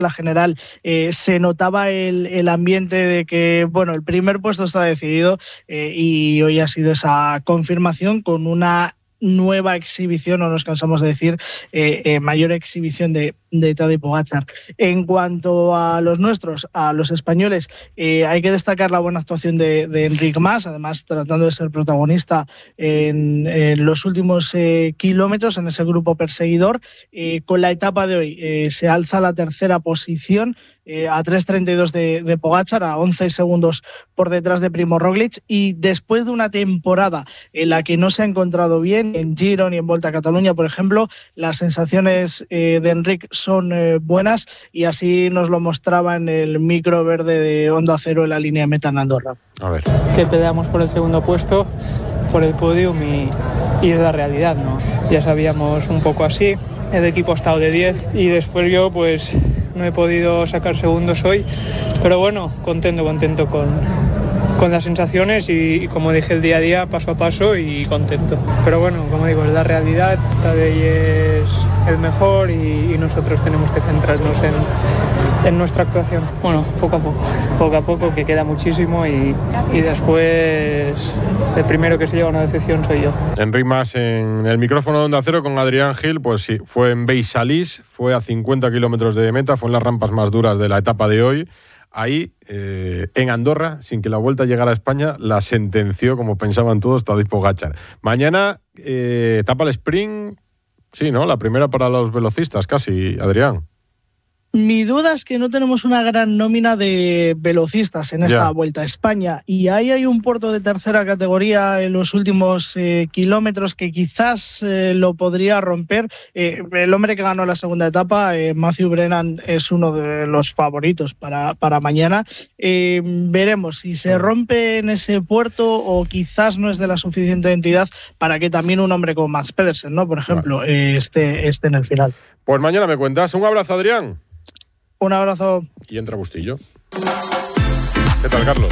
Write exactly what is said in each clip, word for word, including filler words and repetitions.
la general eh, se notaba el, el ambiente de que, bueno, el primer puesto está decidido eh, y hoy ha sido esa confirmación con una nueva exhibición, no nos cansamos de decir, eh, eh, mayor exhibición de, de Tadej Pogačar. En cuanto a los nuestros, a los españoles, eh, hay que destacar la buena actuación de, de Enric Mas, además tratando de ser protagonista en, en los últimos eh, kilómetros en ese grupo perseguidor. Eh, con la etapa de hoy eh, se alza a la tercera posición, eh, a tres treinta y dos de, de Pogačar, a once segundos por detrás de Primo Roglic, y después de una temporada en la que no se ha encontrado bien en Giro ni en Volta a Cataluña, por ejemplo, las sensaciones eh, de Enric son eh, buenas, y así nos lo mostraba en el micro verde de Onda Cero en la línea de meta en Andorra. A ver. Que peleamos por el segundo puesto, por el podium y, y es la realidad, ¿no? Ya sabíamos un poco así, el equipo ha estado de diez y después yo pues no he podido sacar segundos hoy, pero bueno, contento, contento con, con las sensaciones y, y como dije, el día a día, paso a paso y contento. Pero bueno, como digo, es la realidad, Tadej es el mejor y, y nosotros tenemos que centrarnos en, en nuestra actuación. Bueno, poco a poco, poco a poco, que queda muchísimo y, y después el primero que se lleva una decepción soy yo. Enric Mas en el micrófono de Onda Cero con Adrián Gil, pues sí, fue en Beis-Salís, fue a cincuenta kilómetros de meta, fue en las rampas más duras de la etapa de hoy. Ahí, eh, en Andorra, sin que la Vuelta llegara a España, la sentenció, como pensaban todos, Tadej Pogačar. Mañana, eh, etapa al sprint, sí, ¿no? La primera para los velocistas, casi, Adrián. Mi duda es que no tenemos una gran nómina de velocistas en esta yeah. Vuelta a España, y ahí hay un puerto de tercera categoría en los últimos eh, kilómetros que quizás eh, lo podría romper. Eh, el hombre que ganó la segunda etapa, eh, Matthew Brennan, es uno de los favoritos para, para mañana. Eh, veremos si se rompe en ese puerto o quizás no es de la suficiente entidad para que también un hombre como Mads Pedersen, ¿no? Por ejemplo, vale. eh, esté, esté en el final. Pues mañana me cuentas. Un abrazo, Adrián. Un abrazo. Y entra Bustillo. ¿Qué tal, Carlos?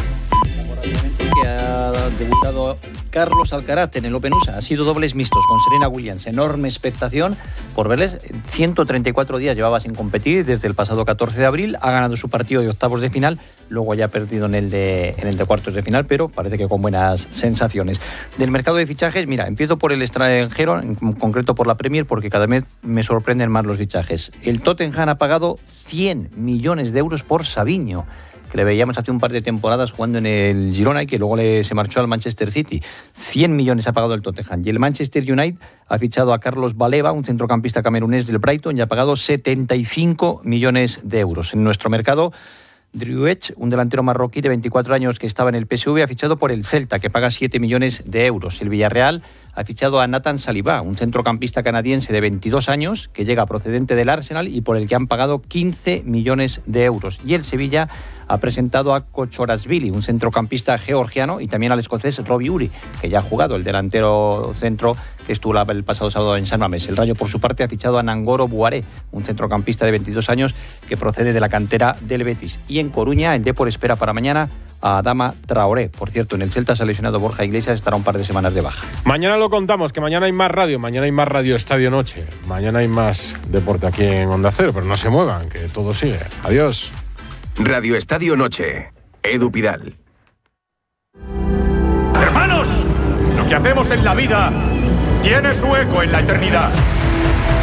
Que ha debutado Carlos Alcaraz en el Open U S A. Ha sido dobles mixtos con Serena Williams. Enorme expectación por verles. ciento treinta y cuatro días llevaba sin competir desde el pasado catorce de abril. Ha ganado su partido de octavos de final. Luego ya ha perdido en el de, en el de cuartos de final, pero parece que con buenas sensaciones. Del mercado de fichajes, mira, empiezo por el extranjero, en concreto por la Premier, porque cada vez me sorprenden más los fichajes. El Tottenham ha pagado cien millones de euros por Savinho, que le veíamos hace un par de temporadas jugando en el Girona y que luego le, se marchó al Manchester City. cien millones ha pagado el Tottenham. Y el Manchester United ha fichado a Carlos Baleba, un centrocampista camerunés del Brighton, y ha pagado setenta y cinco millones de euros. En nuestro mercado, Drew Edge, un delantero marroquí de veinticuatro años que estaba en el P S V, ha fichado por el Celta, que paga siete millones de euros. El Villarreal ha fichado a Nathan Saliba, un centrocampista canadiense de veintidós años que llega procedente del Arsenal y por el que han pagado quince millones de euros. Y el Sevilla ha presentado a Kochorashvili, un centrocampista georgiano, y también al escocés Robbie Uri, que ya ha jugado, el delantero centro que estuvo el pasado sábado en San Mamés. El Rayo, por su parte, ha fichado a Nangoro Buaré, un centrocampista de veintidós años que procede de la cantera del Betis. Y en Coruña, el Depor espera para mañana a Adama Traoré. Por cierto, en el Celta se ha lesionado Borja Iglesias, estará un par de semanas de baja. Mañana lo contamos, que mañana hay más radio, mañana hay más Radio Estadio Noche, mañana hay más deporte aquí en Onda Cero, pero no se muevan, que todo sigue. Adiós. Radio Estadio Noche, Edu Pidal. Hermanos, lo que hacemos en la vida tiene su eco en la eternidad.